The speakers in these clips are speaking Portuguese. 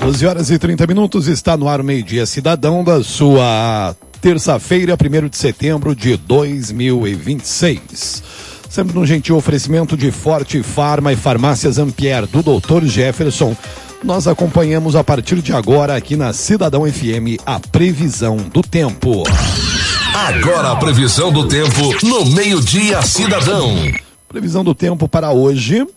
12h30, está no ar o Meio-Dia Cidadão da sua terça-feira, 1º de setembro de 2026. Sempre num gentil oferecimento de Forte Farma e Farmácias Ampierre do Dr. Jefferson. Nós acompanhamos a partir de agora aqui na Cidadão FM a previsão do tempo. Agora a previsão do tempo no Meio-Dia Cidadão. Previsão do tempo para hoje.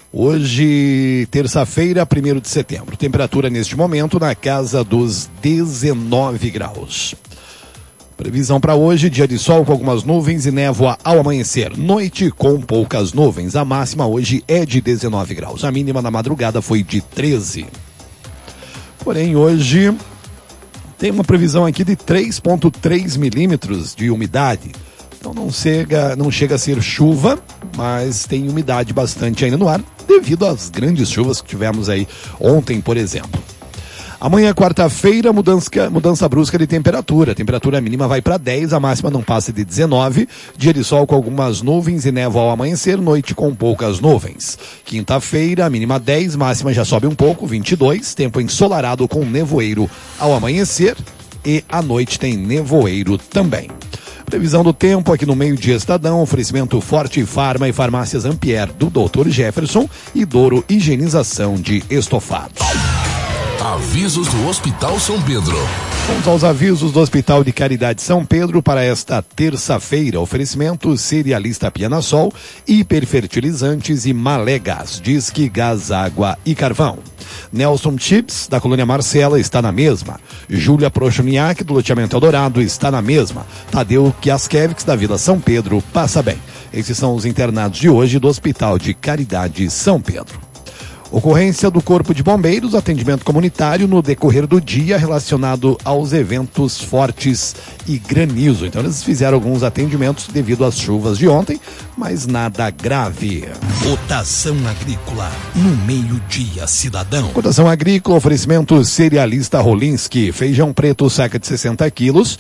Hoje, terça-feira, 1º de setembro. Temperatura neste momento na casa dos 19 graus. Previsão para hoje, dia de sol com algumas nuvens e névoa ao amanhecer. Noite com poucas nuvens. A máxima hoje é de 19 graus. A mínima na madrugada foi de 13. Porém, hoje tem uma previsão aqui de 3,3 milímetros de umidade. Então não chega a ser chuva, mas tem umidade bastante ainda no ar, devido às grandes chuvas que tivemos aí ontem, por exemplo. Amanhã, quarta-feira, mudança brusca de temperatura. A temperatura mínima vai para 10, a máxima não passa de 19. Dia de sol com algumas nuvens e névoa ao amanhecer, noite com poucas nuvens. Quinta-feira, mínima 10, máxima já sobe um pouco, 22. Tempo ensolarado com nevoeiro ao amanhecer e à noite tem nevoeiro também. Previsão do tempo aqui no Meio-Dia Cidadão, oferecimento Forte Farma e Farmácias Ampierre do Dr. Jefferson e Douro Higienização de Estofados. Avisos do Hospital São Pedro. Vamos aos avisos do Hospital de Caridade São Pedro para esta terça-feira. Oferecimento Cerealista Pianasol, hiperfertilizantes e Malé Gás, Disque Gás, Água e Carvão. Nelson Chips, da Colônia Marcela, está na mesma. Júlia Prochoniak, do Loteamento Eldorado, está na mesma. Tadeu Kiaskevix, da Vila São Pedro, passa bem. Esses são os internados de hoje do Hospital de Caridade São Pedro. Ocorrência do Corpo de Bombeiros, atendimento comunitário no decorrer do dia relacionado aos eventos fortes e granizo. Então eles fizeram alguns atendimentos devido às chuvas de ontem, mas nada grave. Cotação agrícola no Meio-Dia Cidadão. Cotação agrícola, oferecimento Cerealista Rolinski. Feijão preto, saca de 60 quilos,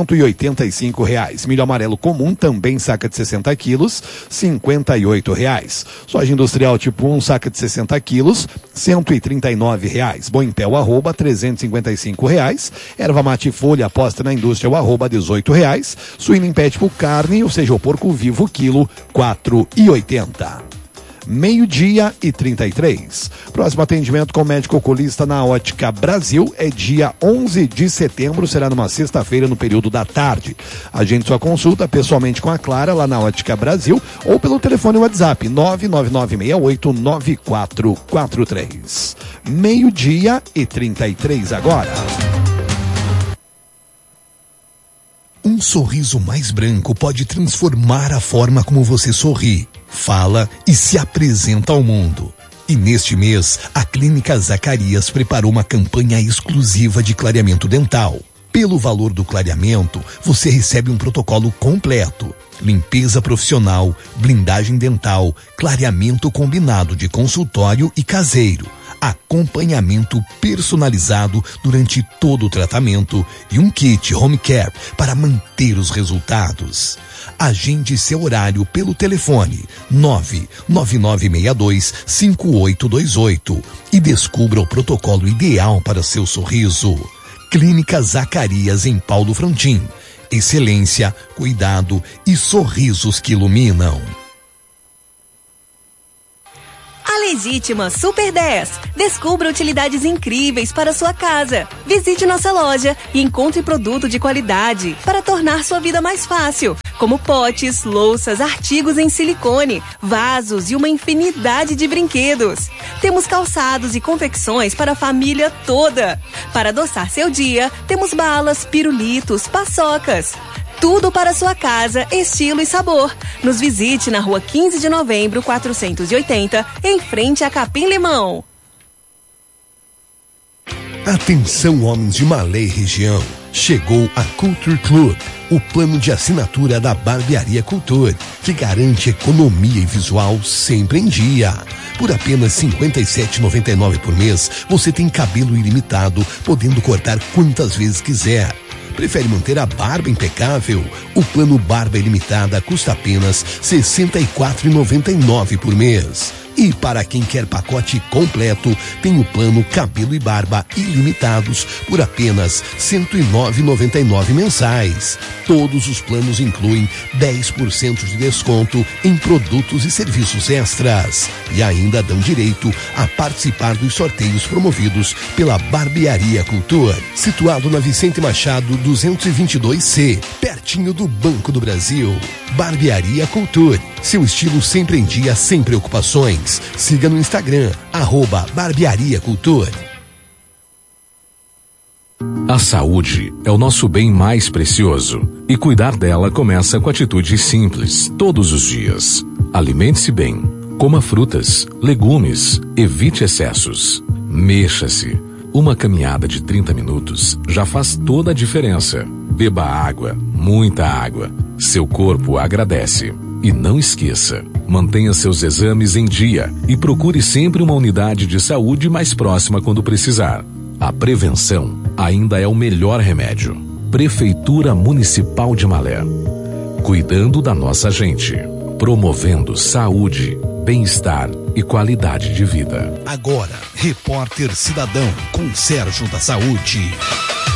R$185. Milho amarelo comum, também saca de 60 quilos, R$58. Soja industrial tipo 1, saca de 60 quilos, R$139. Boi em pé, o arroba, R$355. Erva mate folha, aposta na indústria, o arroba, R$18. Suíno em pé tipo carne, ou seja, o porco vivo, quilo, R$4,80. 12h33. Próximo atendimento com o médico oculista na Ótica Brasil é dia 11 de setembro, será numa sexta-feira no período da tarde. Agende sua consulta pessoalmente com a Clara lá na Ótica Brasil ou pelo telefone WhatsApp 999689443. 12h33 agora. Um sorriso mais branco pode transformar a forma como você sorri, fala e se apresenta ao mundo. E neste mês, a Clínica Zacarias preparou uma campanha exclusiva de clareamento dental. Pelo valor do clareamento, você recebe um protocolo completo. Limpeza profissional, blindagem dental, clareamento combinado de consultório e caseiro, acompanhamento personalizado durante todo o tratamento e um kit home care para manter os resultados. Agende seu horário pelo telefone 99962-5828 e descubra o protocolo ideal para seu sorriso. Clínica Zacarias em Paulo Frontin. Excelência, cuidado e sorrisos que iluminam. A Legítima Super 10. Descubra utilidades incríveis para sua casa. Visite nossa loja e encontre produto de qualidade para tornar sua vida mais fácil, como potes, louças, artigos em silicone, vasos e uma infinidade de brinquedos. Temos calçados e confecções para a família toda. Para adoçar seu dia, temos balas, pirulitos, paçocas. Tudo para sua casa, estilo e sabor. Nos visite na rua 15 de novembro, 480, em frente a Capim Limão. Atenção, homens de Malé e região. Chegou a Culture Club, o plano de assinatura da Barbearia Culture, que garante economia e visual sempre em dia. Por apenas R$ 57,99 por mês, você tem cabelo ilimitado, podendo cortar quantas vezes quiser. Prefere manter a barba impecável? O plano Barba Ilimitada custa apenas R$ 64,99 por mês. E para quem quer pacote completo, tem o plano Cabelo e Barba ilimitados por apenas R$ 109,99 mensais. Todos os planos incluem 10% de desconto em produtos e serviços extras. E ainda dão direito a participar dos sorteios promovidos pela Barbearia Cultura, situado na Vicente Machado 222C, pertinho do Banco do Brasil. Barbearia Cultura, seu estilo sempre em dia, sem preocupações. Siga no Instagram, @Barbearia Cultura. A saúde é o nosso bem mais precioso e cuidar dela começa com atitudes simples, todos os dias. Alimente-se bem, coma frutas, legumes, evite excessos, mexa-se. Uma caminhada de 30 minutos já faz toda a diferença. Beba água, muita água. Seu corpo agradece. E não esqueça, mantenha seus exames em dia e procure sempre uma unidade de saúde mais próxima quando precisar. A prevenção ainda é o melhor remédio. Prefeitura Municipal de Malé. Cuidando da nossa gente. Promovendo saúde, bem-estar e qualidade de vida. Agora, Repórter Cidadão com Sérgio da Saúde.